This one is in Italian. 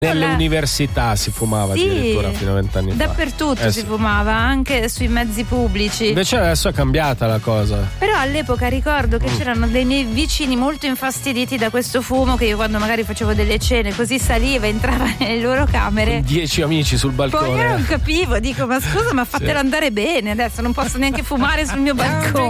Nelle università si fumava addirittura fino a 20 anni fa. Dappertutto si fumava, anche sui mezzi pubblici. Invece adesso è cambiata la cosa. Però all'epoca ricordo che c'erano dei miei vicini molto infastiditi da questo fumo, che io quando magari facevo delle cene così saliva, entrava nelle loro camere. 10 amici sul balcone. Poi io non capivo, dico ma scusa, ma fatelo andare bene, adesso non posso neanche fumare sul mio balcone.